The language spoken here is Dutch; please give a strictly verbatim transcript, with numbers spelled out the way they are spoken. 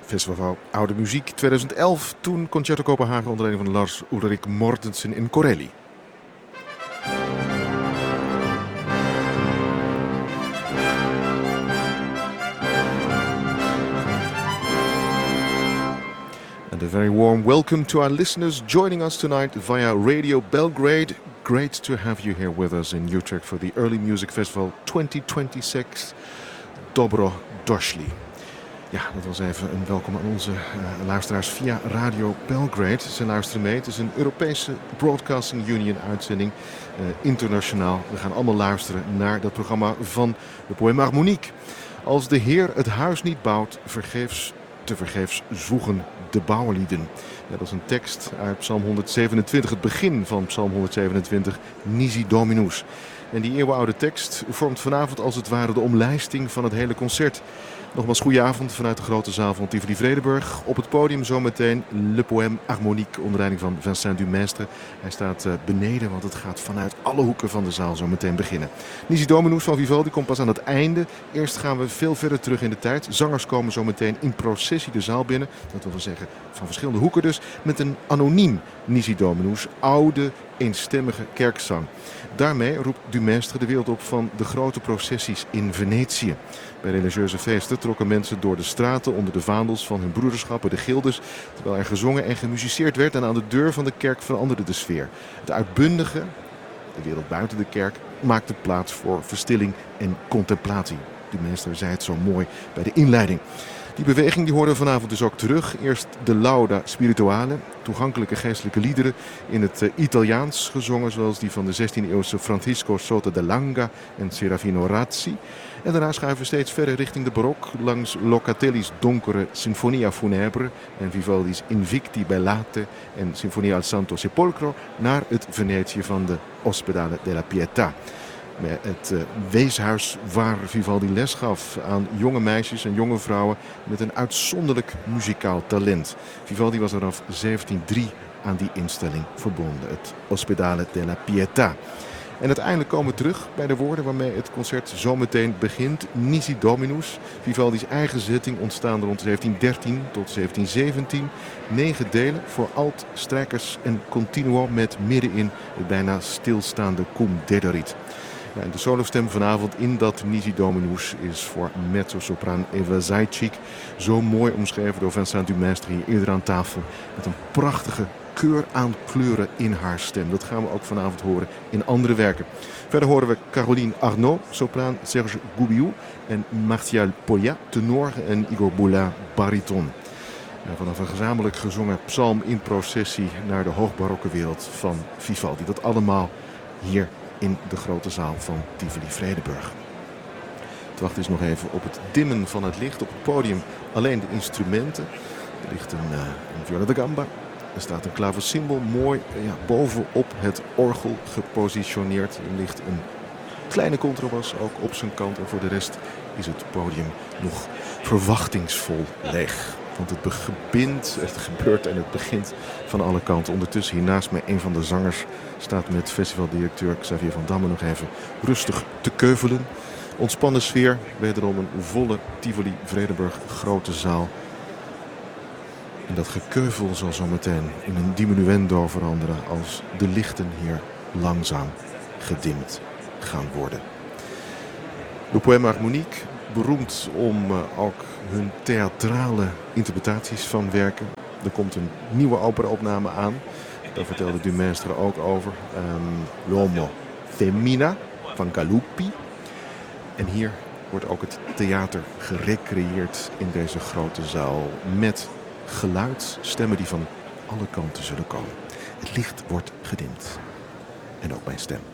Festival Oude Muziek twintig elf, toen Concerto Kopenhagen onder leiding van Lars Ulrik Mortensen in Corelli. And a very warm welcome to our listeners joining us tonight via Radio Belgrade. Great to have you here with us in Utrecht for the Early Music Festival twenty twenty-six. Dobro došli. Ja, dat was even een welkom aan onze uh, luisteraars via Radio Belgrade. Ze luisteren mee. Het is een Europese Broadcasting Union uitzending, uh, internationaal. We gaan allemaal luisteren naar dat programma van de Poème Harmonique. Als de Heer het huis niet bouwt, vergeefs, te vergeefs zwoegen de bouwlieden. Ja, dat is een tekst uit Psalm honderdzevenentwintig, het begin van Psalm honderdzevenentwintig, Nisi Dominus. En die eeuwenoude tekst vormt vanavond als het ware de omlijsting van het hele concert. Nogmaals goedenavond vanuit de grote zaal van Tivoli Vredenburg. Op het podium zometeen Le Poème Harmonique onder leiding van Vincent Dumestre. Hij staat uh, beneden, want het gaat vanuit alle hoeken van de zaal zo meteen beginnen. Nisi Dominus van Vivaldi komt pas aan het einde. Eerst gaan we veel verder terug in de tijd. Zangers komen zo meteen in processie de zaal binnen. Dat wil zeggen van verschillende hoeken dus. Met een anoniem Nisi Dominus, oude, eenstemmige kerkzang. Daarmee roept Dumestre de wereld op van de grote processies in Venetië. Bij religieuze feesten trokken mensen door de straten onder de vaandels van hun broederschappen, de gildes, terwijl er gezongen en gemusiceerd werd en aan de deur van de kerk veranderde de sfeer. Het uitbundige, de wereld buiten de kerk, maakte plaats voor verstilling en contemplatie. Dumestre zei het zo mooi bij de inleiding. Die beweging die hoorden we vanavond dus ook terug. Eerst de Lauda Spirituale, toegankelijke geestelijke liederen in het uh, Italiaans gezongen, zoals die van de zestiende eeuwse Francisco Sota de Langa en Serafino Razzi. En daarna schuiven we steeds verder richting de barok, langs Locatelli's donkere Sinfonia Funebre en Vivaldi's Invicti Bellate en Sinfonia al Santo Sepolcro naar het Venetië van de Ospedale della Pietà. Het uh, weeshuis waar Vivaldi les gaf aan jonge meisjes en jonge vrouwen met een uitzonderlijk muzikaal talent. Vivaldi was vanaf zeventienhonderddrie aan die instelling verbonden, het Ospedale della Pietà. En uiteindelijk komen we terug bij de woorden waarmee het concert zometeen begint. Nisi Dominus, Vivaldi's eigen zetting, ontstaan rond zeventiendertien tot zeventienzeventien. Negen delen voor alt, strijkers en continuo met middenin het bijna stilstaande cum dederit. Ja, en de solostem vanavond in dat Nisi Dominus is voor mezzo-sopraan Eva Zajcik. Zo mooi omschreven door Vincent Dumestre hier eerder aan tafel. Met een prachtige keur aan kleuren in haar stem. Dat gaan we ook vanavond horen in andere werken. Verder horen we Caroline Arnaud, sopraan, Serge Goubiou en Martial Pollat, tenor en Igor Boulin, bariton. En vanaf een gezamenlijk gezongen psalm in processie naar de hoogbarokke wereld van Vivaldi. Dat allemaal hier in de grote zaal van Tivoli Vredenburg. Het wacht is nog even op het dimmen van het licht. Op het podium alleen de instrumenten. Er ligt een, uh, een viola da gamba. Er staat een klaversymbol mooi ja, bovenop het orgel gepositioneerd. Er ligt een kleine contrabas ook op zijn kant. En voor de rest is het podium nog verwachtingsvol leeg. Want het begint, het gebeurt en het begint van alle kanten. Ondertussen hier naast mij een van de zangers staat met festivaldirecteur Xavier van Damme nog even rustig te keuvelen. Ontspannen sfeer, wederom een volle Tivoli Vredenburg grote zaal. En dat gekeuvel zal zo meteen in een diminuendo veranderen als de lichten hier langzaam gedimd gaan worden. De Poème Harmonique, beroemd om uh, ook hun theatrale interpretaties van werken. Er komt een nieuwe opera-opname aan. Daar vertelde Dumestre ook over. Um, L'Uomo Femmina van Galuppi. En hier wordt ook het theater gerecreëerd in deze grote zaal. Met geluid, stemmen die van alle kanten zullen komen. Het licht wordt gedimd. En ook mijn stem.